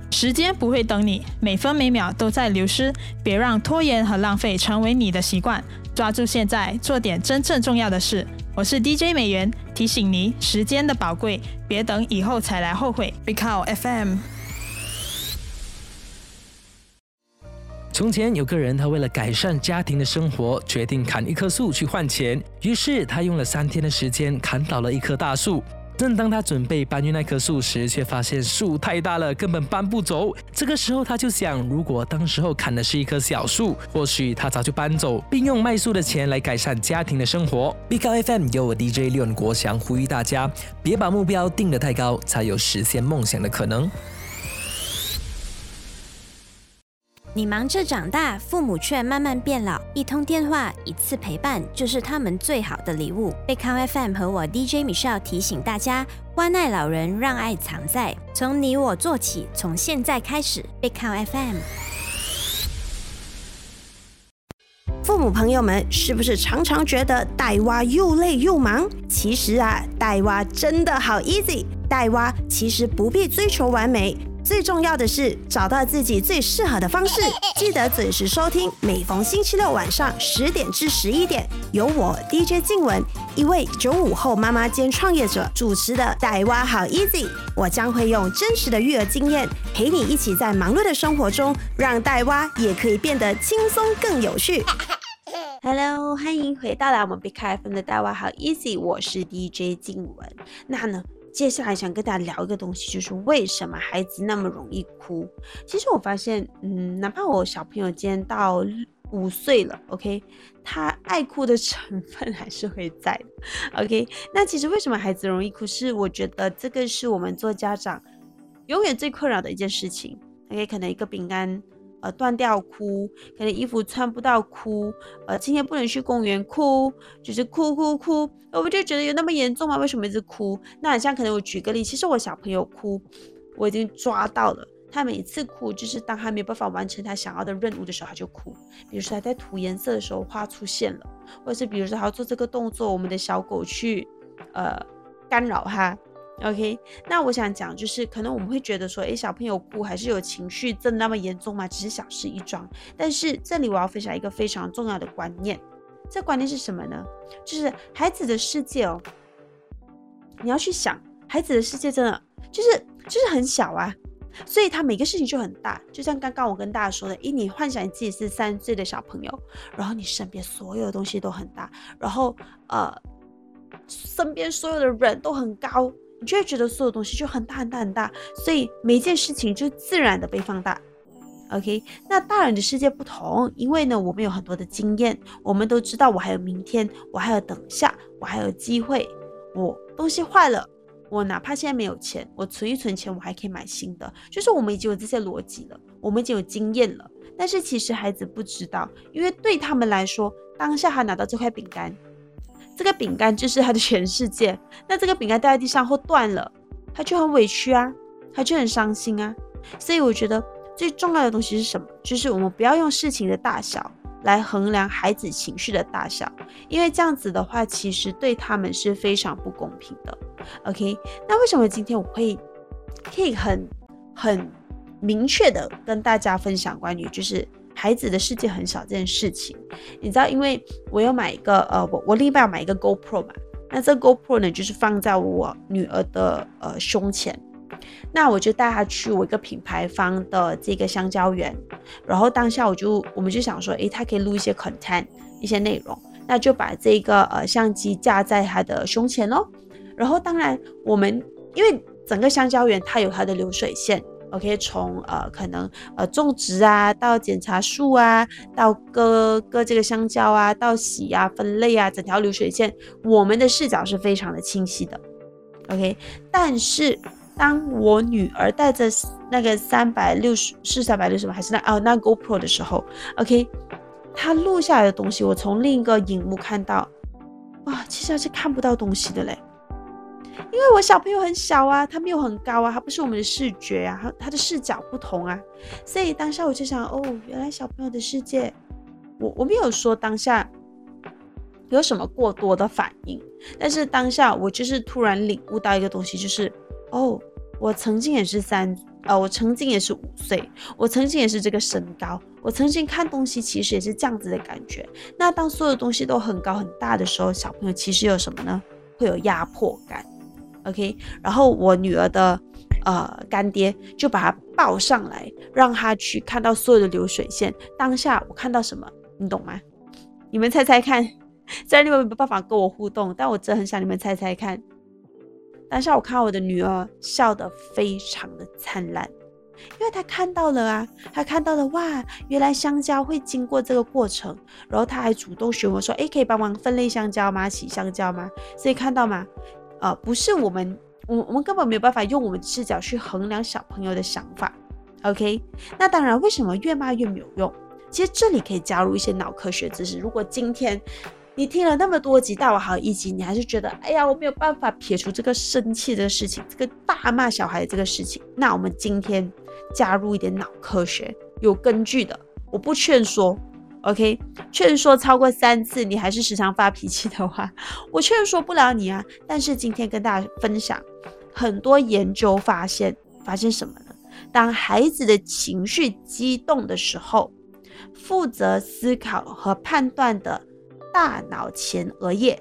时间不会等你，每分每秒都在流失，别让拖延和浪费成为你的习惯，抓住现在，做点真正重要的事。我是 DJ 美元，提醒你时间的宝贵，别等以后才来后悔。Big Cow FM。 从前有个人，他为了改善家庭的生活，决定砍一棵树去换钱。于是他用了3天的时间砍倒了一棵大树。正当他准备搬运那棵树时，却发现树太大了，根本搬不走。这个时候他就想，如果当时候砍的是一棵小树，或许他早就搬走，并用卖树的钱来改善家庭的生活。Big Cow FM 由我 DJ 廖国祥呼吁大家，别把目标定得太高，才有实现梦想的可能。 你忙着长大，父母却慢慢变老，一通电话，一次陪伴，就是他们最好的礼物。Big Cow FM 和我 DJ Michelle 提醒大家，关爱老人，让爱藏在，从你我做起，从现在开始。Big Cow FM。 父母朋友们，是不是常常觉得带娃又累又忙？其实带娃真的好 easy。带娃其实不必追求完美，最重要的是找到自己最适合的方式。记得准时收听，每逢星期六晚上10点至11点，由我 DJ 静雯，一位95后妈妈兼创业者主持的带娃好 easy。我将会用真实的育儿经验，陪你一起在忙碌的生活中，让带娃也可以变得轻松更有趣。Hello， 欢迎回到了我们 Big Cow FM 的带娃好 easy， 我是 DJ 静雯。那呢，接下来想跟大家聊一个东西，就是为什么孩子那么容易哭。其实我发现哪怕我小朋友今天到5岁了 OK， 他爱哭的成分还是会在的 OK。 那其实为什么孩子容易哭，是我觉得这个是我们做家长永远最困扰的一件事情 OK。 可能一个饼干断掉哭，可能衣服穿不到哭，今天不能去公园哭，就是哭，我们就觉得有那么严重吗？为什么一直哭？那很像可能我举个例，其实我小朋友哭，我已经抓到了，他每次哭就是当他没有办法完成他想要的任务的时候他就哭。比如说他在涂颜色的时候画出现了，或者是比如说他要做这个动作，我们的小狗去干扰他OK。 那我想讲就是可能我们会觉得说小朋友哭还是有情绪真的那么严重吗？只是小事一桩。但是这里我要分享一个非常重要的观念，这观念是什么呢？就是孩子的世界你要去想孩子的世界真的就是很小啊，所以他每个事情就很大。就像刚刚我跟大家说的你幻想你自己是3岁的小朋友，然后你身边所有的东西都很大，然后身边所有的人都很高，你就会觉得所有东西就很大很大很大，所以每一件事情就自然的被放大 OK。 那大人的世界不同，因为呢我们有很多的经验，我们都知道我还有明天，我还有等下，我还有机会，我东西坏了，我哪怕现在没有钱，我存一存钱，我还可以买新的。就是我们已经有这些逻辑了，我们已经有经验了。但是其实孩子不知道，因为对他们来说，当下他拿到这块饼干，这个饼干就是他的全世界。那这个饼干掉在地上后断了，他就很委屈啊，他就很伤心啊。所以我觉得最重要的东西是什么？就是我们不要用事情的大小来衡量孩子情绪的大小，因为这样子的话其实对他们是非常不公平的 OK。 那为什么今天我可以很明确的跟大家分享关于就是孩子的世界很小这件事情？你知道，因为我有买一个我另外要买一个 GoPro 嘛，那这个 GoPro 呢就是放在我女儿的胸前。那我就带她去我一个品牌方的这个香蕉园，然后当下我们就想说她可以录一些 content 一些内容，那就把这个相机架在她的胸前咯。然后当然我们因为整个香蕉园它有它的流水线 OK， 从可能种植啊，到检查树啊，到割这个香蕉啊，到洗啊，分类啊，整条流水线我们的视角是非常的清晰的 OK。 但是当我女儿带着那个360吗？还是那 GoPro 的时候 OK， 她录下来的东西我从另一个荧幕看到，哇，其实她是看不到东西的嘞。因为我小朋友很小啊，他没有很高啊，他不是我们的视觉啊，他的视角不同啊。所以当下我就想原来小朋友的世界，我没有说当下有什么过多的反应，但是当下我就是突然领悟到一个东西，就是我曾经也是3 我曾经也是5岁，我曾经也是这个身高，我曾经看东西其实也是这样子的感觉。那当所有东西都很高很大的时候，小朋友其实有什么呢？会有压迫感。OK， 然后我女儿的干爹就把她抱上来，让她去看到所有的流水线。当下我看到什么，你懂吗？你们猜猜看。虽然你们没办法跟我互动，但我真的很想你们猜猜看。当下我看到我的女儿笑得非常的灿烂，因为她看到了啊，她看到了哇，原来香蕉会经过这个过程，然后她还主动询问说，可以帮忙分类香蕉吗？洗香蕉吗？所以看到吗？不是我们根本没有办法用我们的视角去衡量小朋友的想法。OK， 那当然，为什么越骂越没有用？其实这里可以加入一些脑科学知识。如果今天你听了那么多集大我好1集，你还是觉得哎呀我没有办法撇除这个生气这个事情，这个大骂小孩的这个事情，那我们今天加入一点脑科学，有根据的，我不劝说。OK， 劝说超过3次你还是时常发脾气的话，我劝说不了你啊。但是今天跟大家分享，很多研究发现什么呢？当孩子的情绪激动的时候，负责思考和判断的大脑前额叶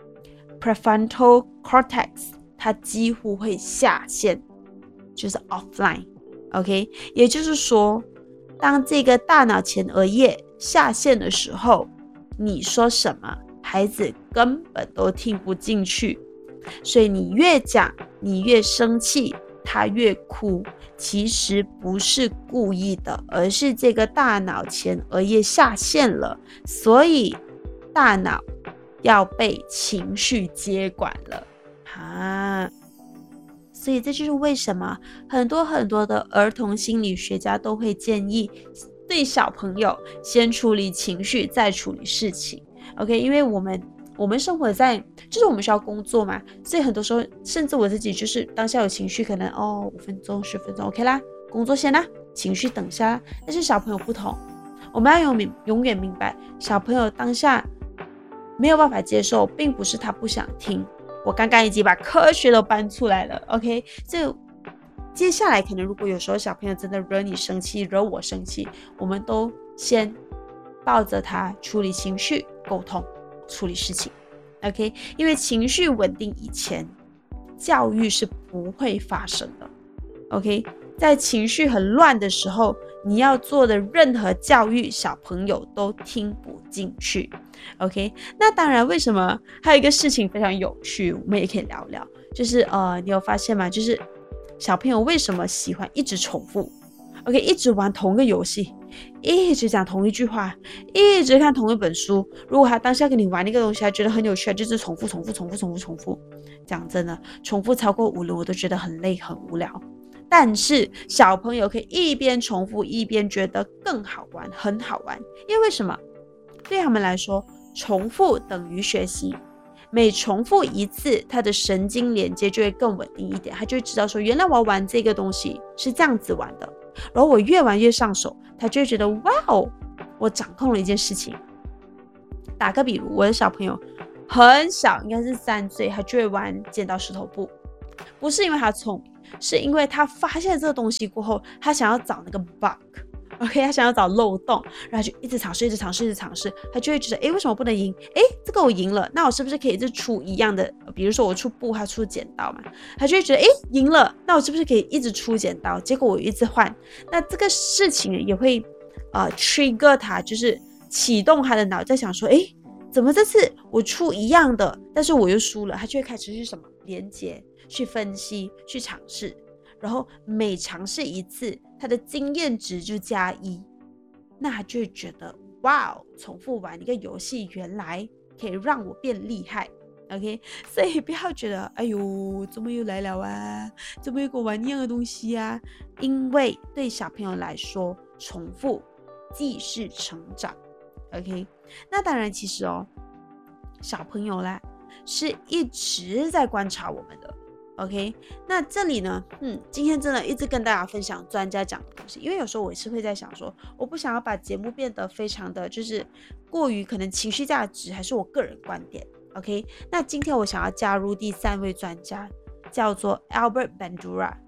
prefrontal cortex 它几乎会下线，就是 offline。 OK， 也就是说当这个大脑前额叶下线的时候，你说什么孩子根本都听不进去，所以你越讲你越生气，他越哭，其实不是故意的，而是这个大脑前额叶下线了，所以大脑要被情绪接管了啊。所以这就是为什么很多的儿童心理学家都会建议对小朋友先处理情绪再处理事情。 OK， 因为我们生活在就是我们需要工作嘛，所以很多时候甚至我自己就是当下有情绪，可能5分钟10分钟 OK 啦，工作先啦，情绪等下啦。但是小朋友不同，我们要永远明白，小朋友当下没有办法接受，并不是他不想听。我刚刚已经把科学都搬出来了 OK， 所以接下来可能如果有时候小朋友真的惹你生气，惹我生气，我们都先抱着他处理情绪，沟通处理事情 OK， 因为情绪稳定以前教育是不会发生的 OK， 在情绪很乱的时候，你要做的任何教育小朋友都听不进去 OK。 那当然为什么还有一个事情非常有趣，我们也可以聊聊，就是你有发现吗？就是小朋友为什么喜欢一直重复 OK， 一直玩同一个游戏，一直讲同一句话，一直看同一本书。如果他当下跟你玩那个东西，他觉得很有趣，就是重复。讲真的，重复超过5轮我都觉得很累很无聊。但是小朋友可以一边重复一边觉得更好玩，很好玩。因为什么？对他们来说，重复等于学习。每重复一次，他的神经连接就会更稳定一点，他就会知道说，原来我要玩这个东西是这样子玩的。然后我越玩越上手，他就会觉得哇哦，我掌控了一件事情。打个比如，我的小朋友很小，应该是3岁，他就会玩剪刀石头布。不是因为他聪明，是因为他发现这个东西过后，他想要找那个 bug OK， 他想要找漏洞，然后就一直尝试，他就会觉得为什么不能赢？这个我赢了，那我是不是可以一直出一样的？比如说我出布，他出剪刀嘛，他就会觉得赢了，那我是不是可以一直出剪刀？结果我一直换，那这个事情也会trigger 他，就是启动他的脑，在想说怎么这次我出一样的，但是我又输了？他就会开始去什么连结，去分析，去尝试。然后每尝试一次，他的经验值就加1，那他就会觉得哇，重复玩一个游戏原来可以让我变厉害 OK， 所以不要觉得哎呦怎么又来了啊，怎么又跟我玩一样的东西啊，因为对小朋友来说，重复既是成长 OK。 那当然其实小朋友啦是一直在观察我们的OK， 那这里呢，今天真的一直跟大家分享专家讲的东西，因为有时候我也是会在想说，我不想要把节目变得非常的就是过于可能情绪价值，还是我个人观点 OK。 那今天我想要加入第3位专家，叫做 Albert Bandura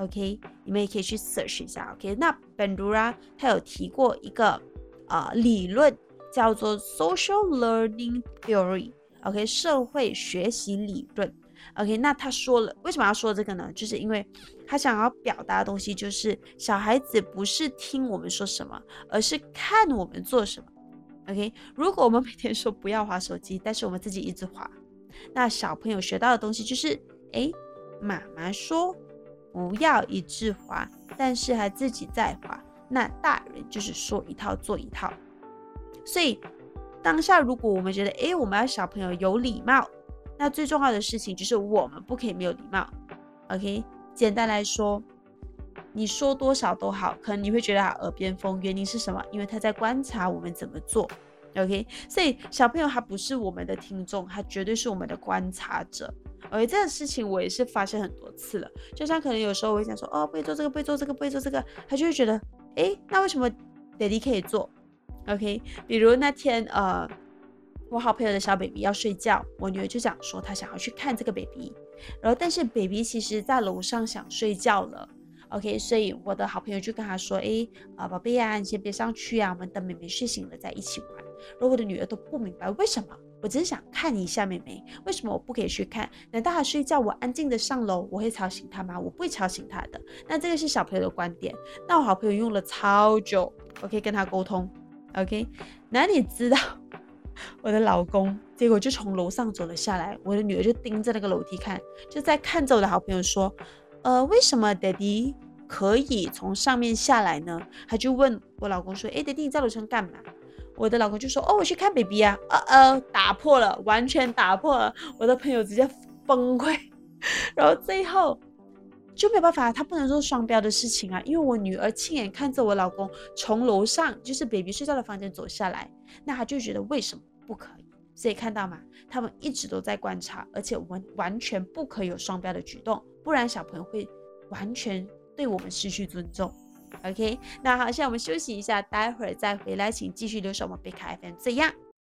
OK， 你们也可以去 search 一下。OK， 那Bandura他有提过一个理论叫做 Social Learning Theory。OK， 社会学习理论。OK， 那他说了，为什么要说这个呢？就是因为他想要表达的东西就是小孩子不是听我们说什么，而是看我们做什么。OK， 如果我们每天说不要滑手机，但是我们自己一直滑，那小朋友学到的东西就是，妈妈说不要一直滑，但是还自己在滑，那大人就是说一套做一套。所以当下如果我们觉得，我们要小朋友有礼貌，那最重要的事情就是我们不可以没有礼貌。OK， 简单来说，你说多少都好，可能你会觉得他耳边风，原因是什么？因为他在观察我们怎么做。OK， 所以小朋友他不是我们的听众，他绝对是我们的观察者。OK， 这个事情我也是发现很多次了。就像可能有时候我会想说，不会做这个，不会做这个，不会做这个，他就会觉得，那为什么 Daddy 可以做 ？OK， 比如那天我好朋友的小 baby 要睡觉，我女儿就讲说她想要去看这个 baby， 然后但是 baby 其实在楼上想睡觉了。OK， 所以我的好朋友就跟他说，宝贝啊，你先别上去啊，我们等妹妹睡醒了再一起玩。然后我的女儿都不明白为什么，我只是想看一下妹妹，为什么我不可以去看？难道她睡觉我安静的上楼，我会吵醒她吗？我不会吵醒她的。那这个是小朋友的观点。那我好朋友用了超久 ，OK 跟他沟通 ，OK， 那你知道我的老公结果就从楼上走了下来，我的女儿就盯着那个楼梯看，就在看着我的好朋友说，为什么 Daddy 可以从上面下来呢？他就问我老公说，Daddy 你在楼上干嘛？我的老公就说，我去看 baby 啊，打破了，完全打破了，我的朋友直接崩溃，然后最后就没有办法，他不能做双标的事情啊，因为我女儿亲眼看着我老公从楼上就是 baby 睡觉的房间走下来，那他就觉得为什么不可以？所以看到吗？他们一直都在观察，而且我们完全不可以有双标的举动，不然小朋友会完全对我们失去尊重。OK， 那好，现在我们休息一下，待会儿再回来，请继续留守我们贝卡 FM。这样。